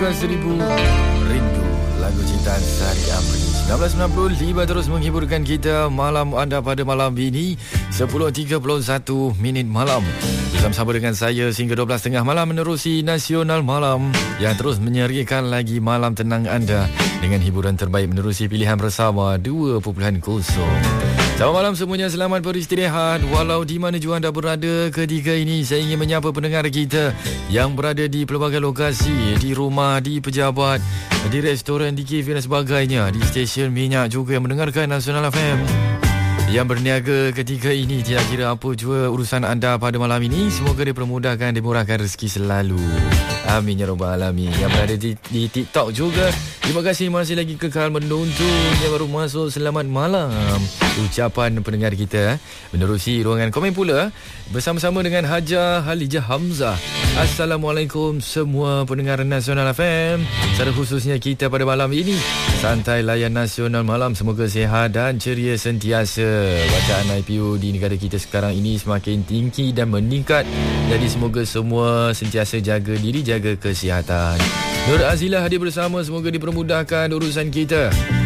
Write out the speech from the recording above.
Suka Seribu, Rindu, lagu cintaan Sari Amri. 1995 terus menghiburkan kita malam anda pada malam ini 10.31 malam. Bersama-sama dengan saya sehingga 12.30 malam menerusi Nasional Malam yang terus menyeriakan lagi malam tenang anda dengan hiburan terbaik menerusi pilihan bersama 2.0. Selamat malam semuanya, selamat beristirahat. Walau di mana jua anda berada ketika ini, saya ingin menyapa pendengar kita yang berada di pelbagai lokasi, di rumah, di pejabat, di restoran, di kafe dan sebagainya, di stesen minyak juga yang mendengarkan Nasional FM. Yang berniaga ketika ini, tidak kira apa jua urusan anda pada malam ini, semoga dipermudahkan, dimurahkan rezeki selalu. Amin ya rabbal alamin. Yang berada di TikTok juga, terima kasih masih lagi kekal menonton. Yang baru masuk, selamat malam. Ucapan pendengar kita menerusi ruangan komen pula bersama-sama dengan Haja Halijah Hamzah. Assalamualaikum semua pendengar Nasional FM, secara khususnya kita pada malam ini. Santai layan Nasional Malam, semoga sihat dan ceria sentiasa. Bacaan IPO di negara kita sekarang ini semakin tinggi dan meningkat, jadi semoga semua sentiasa jaga diri, jaga kesihatan. Nur Azilah hadir bersama, semoga dipermudahkan urusan kita.